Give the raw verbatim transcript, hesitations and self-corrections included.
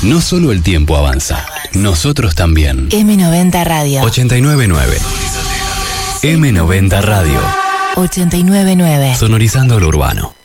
No solo el tiempo avanza, nosotros también. eme noventa Radio. ochenta y nueve nueve. eme noventa Radio. ochenta y nueve nueve. Sonorizando lo urbano.